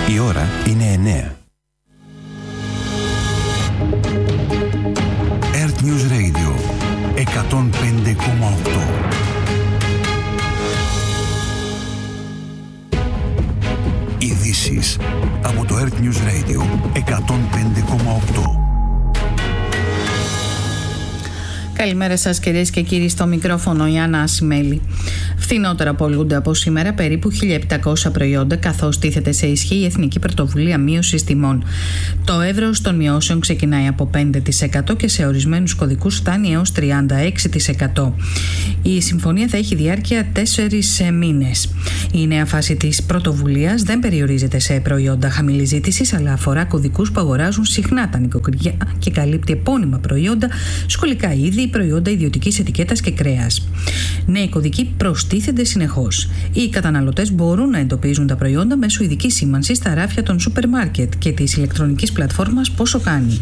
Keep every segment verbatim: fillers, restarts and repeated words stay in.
Η ώρα είναι εννέα. Earth News Radio εκατόν πέντε κόμμα οκτώ. Ειδήσεις από το Earth News Radio εκατόν πέντε κόμμα οκτώ. Καλημέρα σας κυρίες και κύριοι, στο μικρόφωνο η Άννα Ασημέλη. Φθηνότερα απολούνται από σήμερα περίπου χίλια επτακόσια προϊόντα, καθώς τίθεται σε ισχύ η Εθνική Πρωτοβουλία Μείωσης Τιμών. Το εύρος των μειώσεων ξεκινάει από πέντε τοις εκατό και σε ορισμένους κωδικούς φτάνει έως τριάντα έξι τοις εκατό. Η συμφωνία θα έχει διάρκεια τέσσερις μήνες. Η νέα φάση της πρωτοβουλίας δεν περιορίζεται σε προϊόντα χαμηλής ζήτησης, αλλά αφορά κωδικούς που αγοράζουν συχνά τα νοικοκυριά και καλύπτει επώνυμα προϊόντα, σχολικά είδη, προϊόντα ιδιωτικής ετικέτας και κρέας. Νέοι κωδικοί προστίθενται συνεχώς. Οι καταναλωτές μπορούν να εντοπίζουν τα προϊόντα μέσω ειδικής σήμανσης στα ράφια των σούπερ μάρκετ και της ηλεκτρονικής πλατφόρμας Πόσο Κάνει.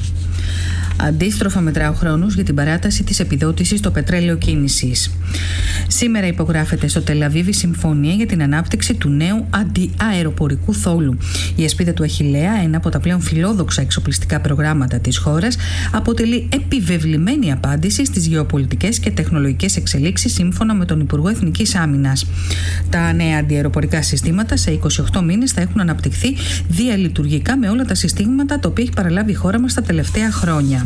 Αντίστροφα μετρά ο χρόνος για την παράταση της επιδότησης στο πετρέλαιο κίνησης. Σήμερα υπογράφεται στο Τελαβίβ η συμφωνία για την ανάπτυξη του νέου αντιαεροπορικού θόλου. Η ασπίδα του Αχιλλέα, ένα από τα πλέον φιλόδοξα εξοπλιστικά προγράμματα της χώρας, αποτελεί επιβεβλημένη απάντηση στις γεωπολιτικές και τεχνολογικές εξελίξεις, σύμφωνα με τον Υπουργό Εθνικής Άμυνας. Τα νέα αντιαεροπορικά συστήματα σε είκοσι οκτώ μήνες θα έχουν αναπτυχθεί διαλειτουργικά με όλα τα συστήματα τα οποία έχει παραλάβει η χώρα μας τα τελευταία χρόνια.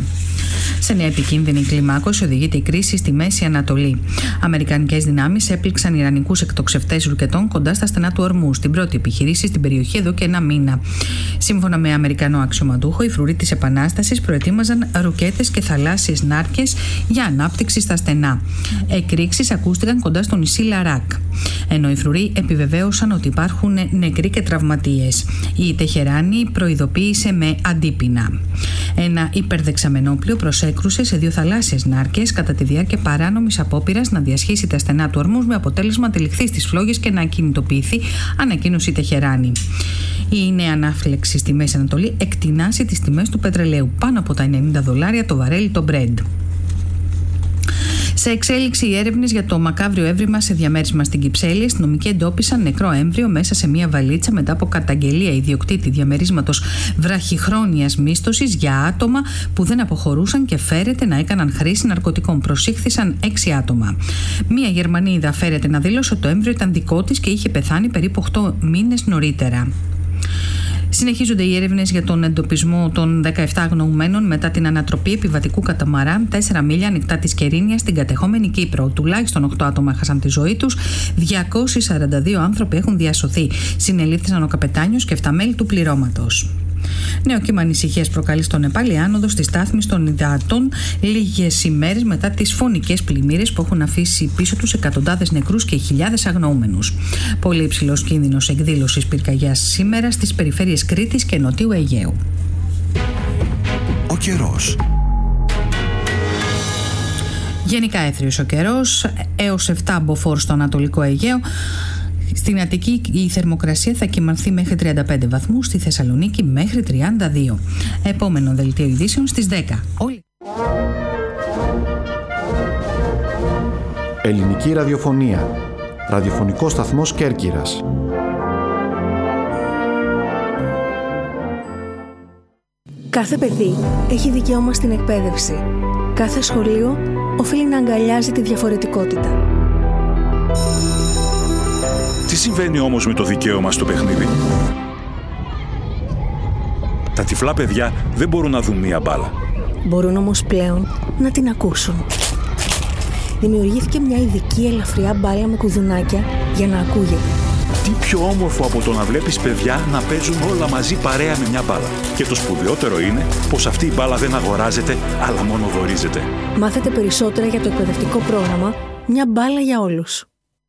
Σε νέα επικίνδυνη κλιμάκωση οδηγείται η κρίση στη Μέση Ανατολή. Αμερικανικές δυνάμεις έπληξαν ιρανικούς εκτοξευτές ρουκετών κοντά στα στενά του Ορμούζ, την πρώτη επιχειρήση στην περιοχή εδώ και ένα μήνα. Σύμφωνα με Αμερικανό αξιωματούχο, οι φρουροί της Επανάστασης προετοίμαζαν ρουκέτες και θαλάσσιες νάρκες για ανάπτυξη στα στενά. Εκρήξεις ακούστηκαν κοντά στο νησί Λαράκ. Ενώ οι φρουροί επιβεβαίωσαν ότι υπάρχουν νεκροί και τραυματίες. Η Τεχεράνη προειδοποίησε με αντίπεινα. Ένα υπερδεξαμενόπλιο προσέκρουσε σε δύο θαλάσσιες νάρκες κατά τη διάρκεια παράνομης απόπειρας να διασχίσει τα στενά του Ορμούζ, με αποτέλεσμα να τυλιχθεί στις φλόγες και να ακινητοποιηθεί, ανακοίνωσε η Τεχεράνη. Η νέα ανάφλεξη στη Μέση Ανατολή εκτινάσει τις τιμές του πετρελαίου πάνω από τα ενενήντα δολάρια το βαρέλι το Brent. Σε εξέλιξη οι έρευνες για το μακάβριο έβριμα σε διαμέρισμα στην Κυψέλη. Οι αστυνομικοί εντόπισαν νεκρό έμβριο μέσα σε μια βαλίτσα μετά από καταγγελία ιδιοκτήτη διαμερίσματος βραχυχρόνιας μίσθωσης για άτομα που δεν αποχωρούσαν και φέρεται να έκαναν χρήση ναρκωτικών. Προσήχθησαν έξι άτομα. Μια Γερμανίδα φέρεται να δήλωσε ότι το έμβριο ήταν δικό της και είχε πεθάνει περίπου οκτώ μήνες νωρίτερα. Συνεχίζονται οι έρευνες για τον εντοπισμό των δεκαεπτά αγνοωμένων μετά την ανατροπή επιβατικού καταμαράν τέσσερα μίλια ανοιχτά της Κερίνιας στην κατεχόμενη Κύπρο. Τουλάχιστον οκτώ άτομα έχασαν τη ζωή τους, διακόσιοι σαράντα δύο άνθρωποι έχουν διασωθεί. Συνελήφθησαν ο καπετάνιος και επτά μέλη του πληρώματος. Νέο κύμα ανησυχίας προκαλεί στο Νεπάλ η άνοδος της στάθμης των υδάτων λίγες ημέρες μετά τις φωνικές πλημμύρες που έχουν αφήσει πίσω τους εκατοντάδες νεκρούς και χιλιάδες αγνοούμενους. Πολύ υψηλός κίνδυνος εκδήλωσης πυρκαγιάς σήμερα στις περιφέρειες Κρήτης και Νοτιού Αιγαίου. Ο καιρός. Γενικά έθριος ο καιρός, έως επτά μποφόρ στο Ανατολικό Αιγαίο. Στην Αττική η θερμοκρασία θα κυμανθεί μέχρι τριάντα πέντε βαθμούς, στη Θεσσαλονίκη μέχρι τριάντα δύο. Επόμενο δελτίο ειδήσεων στις δέκα. Όλοι. Ελληνική ραδιοφωνία. Ραδιοφωνικό σταθμός Κέρκυρας. Κάθε παιδί έχει δικαίωμα στην εκπαίδευση. Κάθε σχολείο οφείλει να αγκαλιάζει τη διαφορετικότητα. Τι συμβαίνει όμως με το δικαίωμα στο παιχνίδι? Τα τυφλά παιδιά δεν μπορούν να δουν μία μπάλα. Μπορούν όμως πλέον να την ακούσουν. Δημιουργήθηκε μια ειδική ελαφριά μπάλα με κουδουνάκια για να ακούγεται. Τι πιο όμορφο από το να βλέπεις παιδιά να παίζουν όλα μαζί παρέα με μια μπάλα. Και το σπουδαιότερο είναι πως αυτή η μπάλα δεν αγοράζεται, αλλά μόνο δωρίζεται. Μάθετε περισσότερα για το εκπαιδευτικό πρόγραμμα «Μια μπάλα για όλους».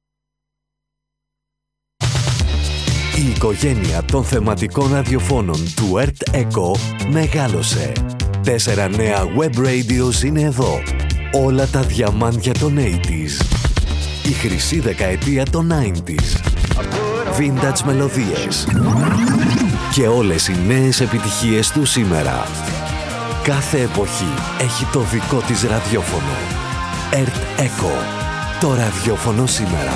Η οικογένεια των θεματικών ραδιοφώνων του Earth Echo μεγάλωσε. Τέσσερα νέα web radios είναι εδώ. Όλα τα διαμάντια των ογδόντα. Η χρυσή δεκαετία των ενενήντα. Vintage μελωδίες. Και όλες οι νέες επιτυχίες του σήμερα. Κάθε εποχή έχει το δικό της ραδιόφωνο. Earth Echo. Το ραδιόφωνο σήμερα.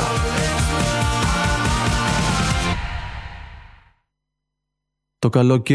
το καλοκαίρι.